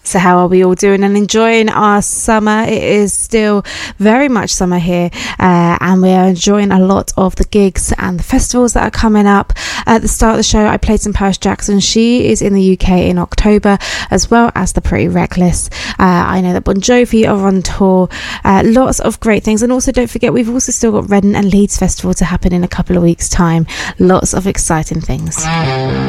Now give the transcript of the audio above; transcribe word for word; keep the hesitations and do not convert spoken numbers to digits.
So how are we all doing and enjoying our summer? It is still very much summer here, uh, and we are enjoying a lot of the gigs and the festivals that are coming up. At the start of the show, I played some Paris Jackson. She is in the U K in October, as well as the Pretty Reckless. Uh, I know that Bon Jovi are on tour. Uh, lots of great things. And also don't forget, we've also still got Reading and Leeds Festival to happen in a couple of weeks' time. Lots of exciting things.